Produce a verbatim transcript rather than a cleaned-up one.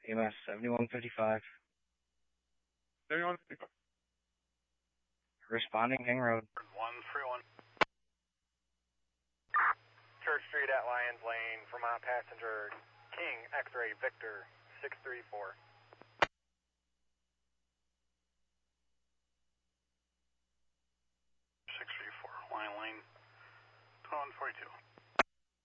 E M S seventy-one fifty-five. seventy-one fifty-five. Responding King Road. one three one. Church Street at Lions Lane, Vermont passenger King X-ray Victor six three four. six three four, Lion Lane, twenty-one forty-two.